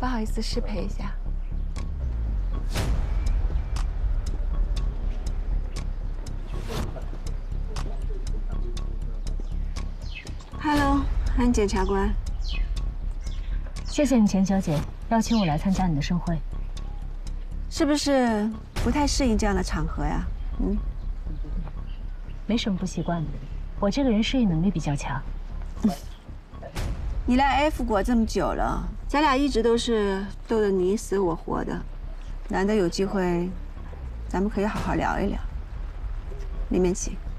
不好意思，失陪一下。Hello， 安检察官。 谢谢你，钱小姐，邀请我来参加你的盛会。 是不是不太适应这样的场合呀？嗯， 没什么不习惯的，我这个人适应能力比较强。 你来 F 国这么久了，咱俩一直都是斗得你死我活的，难得有机会，咱们可以好好聊一聊。里面请。